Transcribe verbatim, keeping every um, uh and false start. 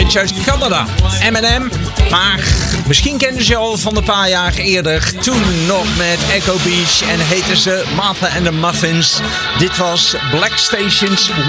bandje uit Canada, Eminem. Maar misschien kenden ze al van een paar jaar eerder. Toen nog met Echo Beach en heten ze Martha and the Muffins. Dit was Black Station's